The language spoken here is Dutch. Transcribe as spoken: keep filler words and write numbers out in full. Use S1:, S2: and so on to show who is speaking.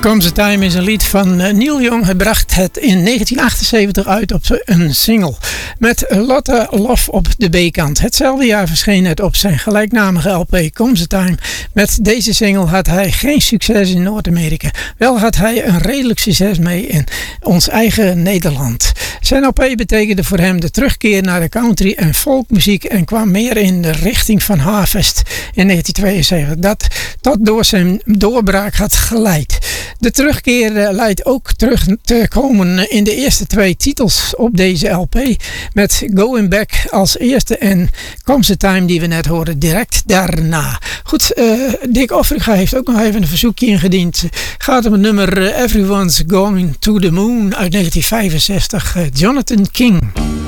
S1: Comes a Time is een lied van Neil Young. Hij bracht het in negentien achtenzeventig uit op een single. Met Lotte Love op de B-kant. Hetzelfde jaar verscheen het op zijn gelijknamige L P Comes a Time. Met deze single had hij geen succes in Noord-Amerika. Wel had hij een redelijk succes mee in ons eigen Nederland. Zijn L P betekende voor hem de terugkeer naar de country en folkmuziek en kwam meer in de richting van Harvest in negentien tweeënzeventig. Dat tot door zijn doorbraak had geleid. De terugkeer leidt ook terug te komen in de eerste twee titels op deze L P. Met Going Back als eerste en Comes a Time die we net hoorden direct daarna. Goed, uh, Dick Offriga heeft ook nog even een verzoekje ingediend. Gaat om het nummer Everyone's Going to the Moon uit negentien vijfenzestig. Uh, Jonathan King.